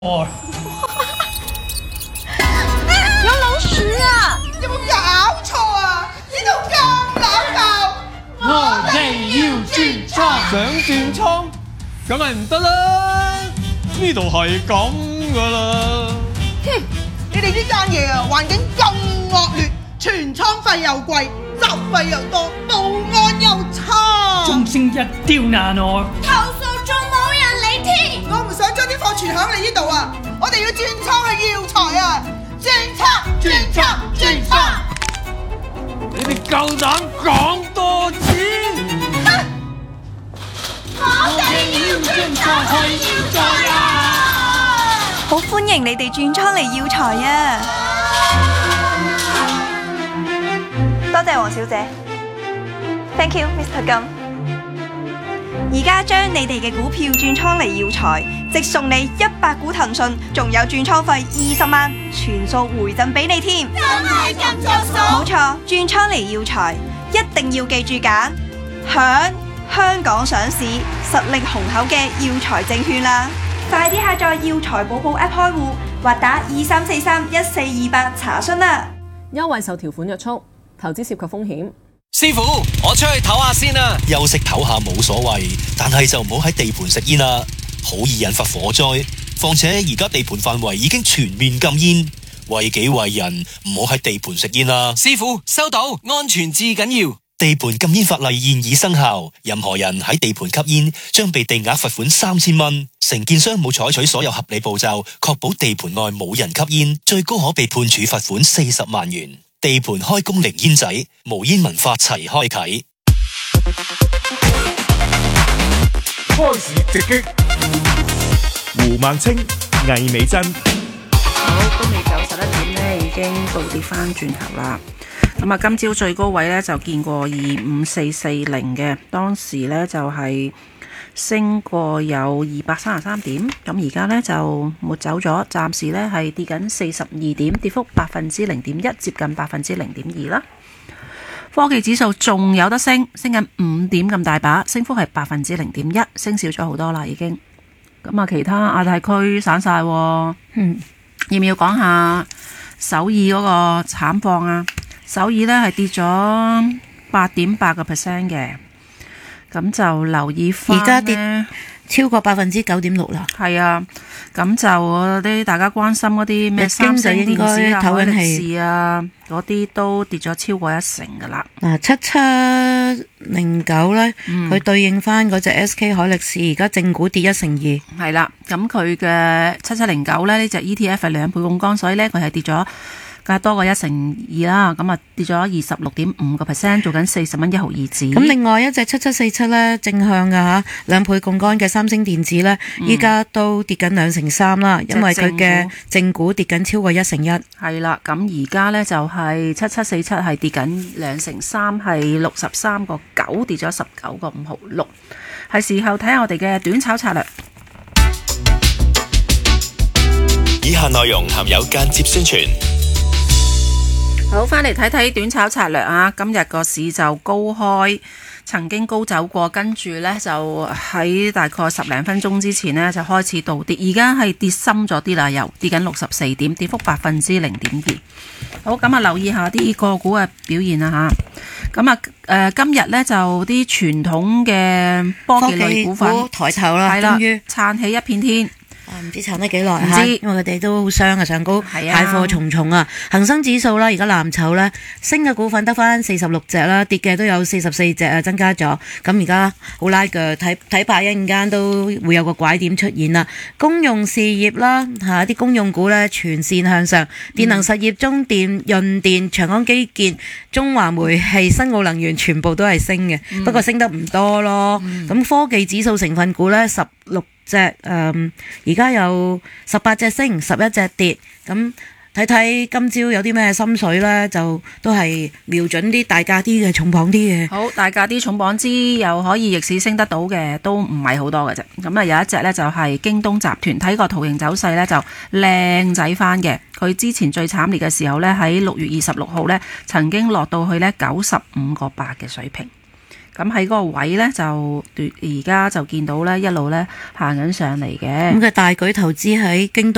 哦， 有老鼠啊！ 有冇搞錯啊？呢度咁冷鬧， 我哋要轉倉，想轉倉，梗係唔得啦！呢度係咁噶啦。 哼！你哋呢間嘢啊，環境咁惡劣，全倉費又貴，雜費又多，保安又差， 鐘聲一刁難我。 投訴仲冇人理添。 我唔想將啲貨存響你呢度啊！我哋要轉倉去耀才啊！轉倉，轉倉，轉倉！ 你哋夠膽講多次？ 我哋要轉倉去耀才啊！ 好歡迎你哋轉倉嚟耀才啊！多謝黃小姐 ，Thank you Mr. 金。而家將你哋嘅股票轉倉嚟耀才，即送你100股騰訊，仲有轉倉費20萬，全數回贈俾你添。 真係咁着數？ 冇錯，轉倉嚟耀才，一定要記住揀響香港上市、實力雄厚嘅耀才證券啦！快啲下載耀才寶寶 App 開戶，或打23431428查詢啦！ 優惠受條款約束，投資涉及風險。 師傅，我出去唞下先啦。 休息唞下冇所謂，但係就唔好喺地盤食煙啦，好易引發火災。況且而家地盤範圍已經全面禁煙，為己為人，唔好喺地盤食煙啦。 師傅，收到，安全至緊要。 地盤禁煙法例現已生效，任何人喺地盤吸煙將被地額罰款3000蚊。承建商冇採取所有合理步驟，確保地盤外冇人吸煙，最高可被判處罰款40萬元。地盤開工零煙仔，無煙文化齊開啟。 開市直擊，胡孟青、魏美珍。 好，都未夠11點呢，已經倒跌翻轉頭啦。咁啊，今朝最高位呢，就見過25440嘅，當時呢，就係升過有233點，咁而家呢，就抹走咗，暫時呢係跌緊42點，跌幅0.1%，接近0.2%啦。科技指數仲有得升，升緊5點咁大把，升幅係0.1%，升少咗好多啦已經。咁啊，其他亞太區散晒，要唔要講下首爾嗰個慘況啊？首爾呢係跌咗8.8%嘅，咁就留意翻呢， 而家跌超過9.6%啦。 係啊，咁就啲大家關心嗰啲咩三星電子啊、海力士啊嗰啲都跌咗超過1成噶啦。 7709呢，佢對應翻嗰隻 SK 海力士，而家正股跌1.2%。 係啦，咁佢嘅7709呢隻 ETF 係2倍槓桿，所以呢，佢係跌咗加多過1.2%啦，咁啊跌咗26.5%，做緊40蚊1毫2子。 咁另外一隻7747咧，正向嘅嚇2倍槓桿嘅三星電子咧，依家都跌緊2.3%啦，因為佢嘅正股跌緊超過1.1%。 係啦，咁而家咧就係7747係跌緊2.3%，係63.9，跌咗19.5毫6。係時候睇下我哋嘅短炒策略。 以下內容含有間接宣傳。 好，翻嚟睇睇短炒策略啊！今日個市就高開，曾經高走過，跟住呢就喺大概10零分鐘之前呢就開始倒跌，而家係跌深咗啲啦，又跌緊64點，跌幅0.2%。好，咁啊留意下啲個股嘅表現啦吓。咁啊今日呢就啲傳統嘅科技類股份抬頭啦， 係啦， 終於撐起一片天。 唔知撐得幾耐嚇，因為佢哋都好傷啊，上高蟹貨重重啊。恒生指數啦，而家藍籌咧升嘅股份得翻46隻啦，跌嘅都有44隻啊，增加咗。咁而家好拉嘅，睇怕一陣間都會有個拐點出現啦。公用事業啦嚇，啲公用股咧全線向上，電能實業、中電、潤電、長江基建、中華煤氣、新奧能源全部都係升嘅，不過升得唔多咯。咁科技指數成分股咧16隻，而家有18隻升，11隻跌。咁睇睇今朝有啲咩心水呢？就都係瞄準啲大價啲嘅、重磅啲嘅。 好，大價啲、重磅之又可以逆市升得到嘅，都唔係好多嘅啫。咁啊，有一隻呢，就係京東集團，睇個圖形走勢呢，就靚仔翻嘅。佢之前最慘烈嘅時候呢，喺6月26號呢，曾經落到去呢95.8嘅水平。咁喺嗰個位呢，就而家就見到呢一路呢行緊上嚟嘅。 咁嘅大舉投資喺京東。